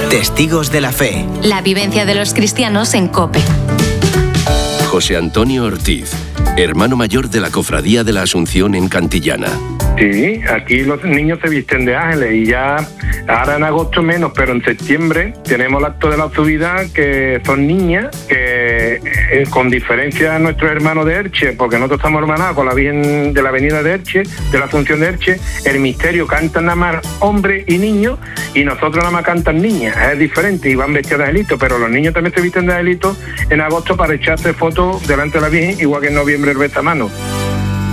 Testigos de la Fe. La vivencia de los cristianos en COPE. José Antonio Ortiz, hermano mayor de la Cofradía de la Asunción en Cantillana. Sí, aquí los niños se visten de ángeles y ya ahora en agosto menos, pero en septiembre tenemos el acto de la subida que son niñas que con diferencia a nuestros hermanos de Elche, porque nosotros estamos hermanados con la Virgen de la Avenida de Elche, de la Asunción de Elche, el misterio cantan nada más hombres y niños y nosotros nada más cantan niñas, es diferente y van vestidos de angelito, pero los niños también se visten de angelito en agosto para echarse fotos delante de la Virgen, igual que en noviembre el besamano.